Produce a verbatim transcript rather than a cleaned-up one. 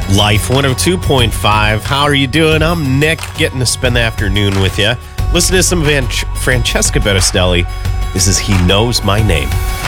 Life one oh two point five. How are you doing? I'm Nick, getting to spend the afternoon with you. Listen to some Van- Francesca Bettistelli. This is He Knows My Name.